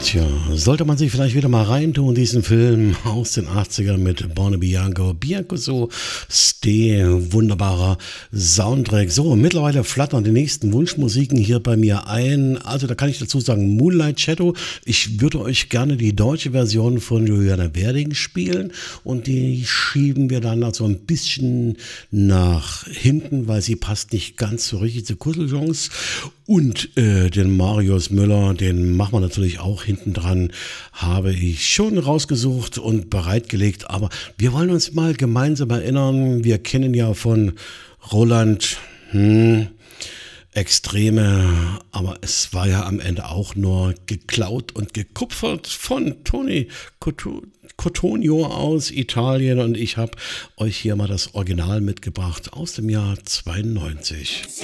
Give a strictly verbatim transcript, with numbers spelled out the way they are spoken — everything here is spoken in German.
Tja, sollte man sich vielleicht wieder mal reintun, diesen Film aus den achtzigern mit Bonnie Bianco. Bianco so, Ste, wunderbarer Soundtrack. So, mittlerweile flattern die nächsten Wunschmusiken hier bei mir ein. Also da kann ich dazu sagen, Moonlight Shadow. Ich würde euch gerne die deutsche Version von Juliane Werding spielen und die schieben wir dann also ein bisschen nach hinten, weil sie passt nicht ganz so richtig zu Kusseljungs. Und äh, den Marius Müller, den machen wir natürlich auch hinten dran, habe ich schon rausgesucht und bereitgelegt. Aber wir wollen uns mal gemeinsam erinnern, wir kennen ja von Roland hm, Extreme, aber es war ja am Ende auch nur geklaut und gekupfert von Tony Cottonio aus Italien. Und ich habe euch hier mal das Original mitgebracht aus dem Jahr zweiundneunzig.